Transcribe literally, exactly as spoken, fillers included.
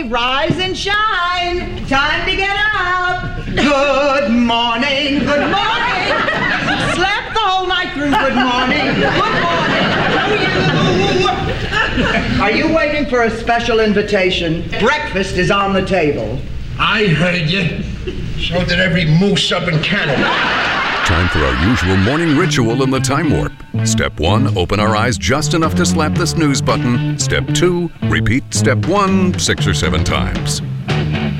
Okay, rise and shine. Time to get up. Good morning, good morning. Slept the whole night through. Good morning, good morning to you. Are you waiting for a special invitation? Breakfast is on the table. I heard you. So did every moose up in Canada. Time for our usual morning ritual in the Time Warp. Step one, open our eyes just enough to slap the snooze button. Step two, repeat step one six or seven times.